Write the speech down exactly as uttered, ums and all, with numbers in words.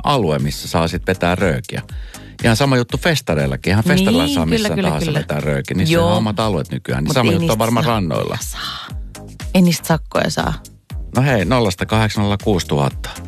alue, missä saa sitten vetää röökiä. Ihan sama juttu festareillakin. Ihan festareilla Niin, saa kyllä, missään kyllä, tahansa kyllä. vetää röökiä. Niin Joo. se on omat alueet nykyään. Niin Mut sama ei juttu on niistä varmaan sakkoja rannoilla. saa. Ei niistä sakkoja saa. No hei, nolla kahdeksan nolla kuusi tuhatta.